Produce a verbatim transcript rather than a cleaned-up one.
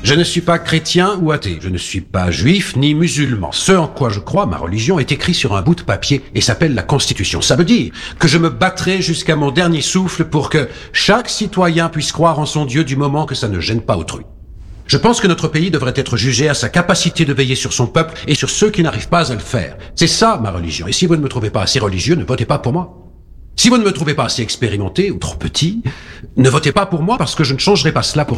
Je ne suis pas chrétien ou athée, je ne suis pas juif ni musulman. Ce en quoi je crois, ma religion, est écrit sur un bout de papier et s'appelle la Constitution. Ça veut dire que je me battrai jusqu'à mon dernier souffle pour que chaque citoyen puisse croire en son Dieu du moment que ça ne gêne pas autrui. Je pense que notre pays devrait être jugé à sa capacité de veiller sur son peuple et sur ceux qui n'arrivent pas à le faire. C'est ça ma religion. Et si vous ne me trouvez pas assez religieux, ne votez pas pour moi. Si vous ne me trouvez pas assez expérimenté ou trop petit, ne votez pas pour moi parce que je ne changerai pas cela pour